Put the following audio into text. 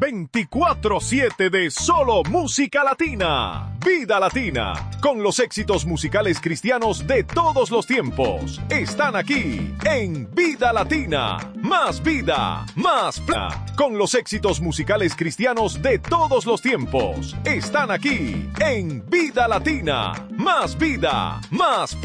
24/7 de solo música latina. Vida Latina, con los éxitos musicales cristianos de todos los tiempos. Están aquí en Vida Latina. Más vida, más plata. Con los éxitos musicales cristianos de todos los tiempos. Están aquí en Vida Latina. Más vida, más plata.